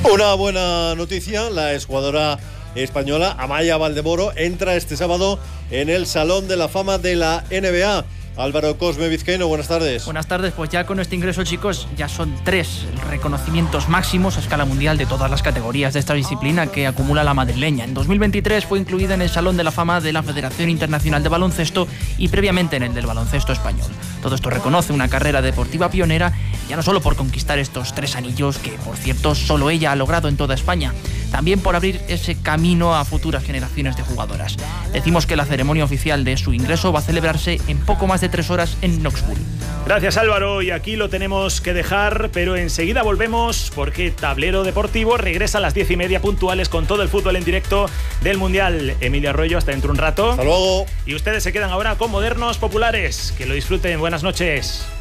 Una buena noticia, la exjugadora española Amaya Valdemoro entra este sábado en el Salón de la Fama de la NBA. Álvaro Cosme Vizcaíno, buenas tardes. Buenas tardes, pues ya con este ingreso, chicos, ya son 3 reconocimientos máximos a escala mundial de todas las categorías de esta disciplina que acumula la madrileña. En 2023 fue incluida en el Salón de la Fama de la Federación Internacional de Baloncesto y previamente en el del baloncesto español. Todo esto reconoce una carrera deportiva pionera, ya no solo por conquistar estos 3 anillos, que por cierto solo ella ha logrado en toda España, también por abrir ese camino a futuras generaciones de jugadoras. Decimos que la ceremonia oficial de su ingreso va a celebrarse en poco más de 3 horas en Knoxville. Gracias, Álvaro, y aquí lo tenemos que dejar, pero enseguida volvemos porque Tablero Deportivo regresa a las 10:30 puntuales con todo el fútbol en directo del Mundial. Emilio Arroyo, hasta dentro un rato. Hasta luego. Y ustedes se quedan ahora con Modernos Populares. Que lo disfruten. Buenas noches.